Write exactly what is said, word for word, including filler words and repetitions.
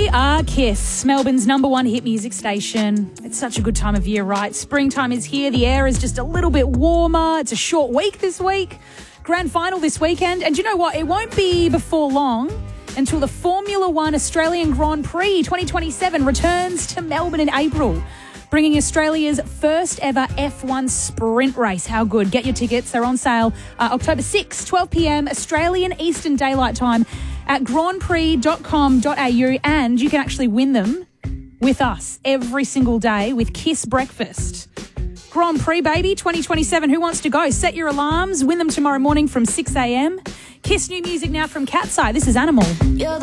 We are Kiss, Melbourne's number one hit music station. It's such a good time of year, right? Springtime is here. The air is just a little bit warmer. It's a short week this week. Grand final this weekend. And you know what? It won't be before long until the Formula One Australian Grand Prix twenty twenty-seven returns to Melbourne in April, bringing Australia's first ever F one sprint race. How good? Get your tickets. They're on sale uh, October sixth, twelve p.m. Australian Eastern Daylight Time at grand prix dot com dot a u, and you can actually win them with us every single day with Kiss Breakfast. Grand Prix, baby, twenty twenty-seven. Who wants to go? Set your alarms. Win them tomorrow morning from six a.m. Kiss new music now from Cat's Eye. This is Animal.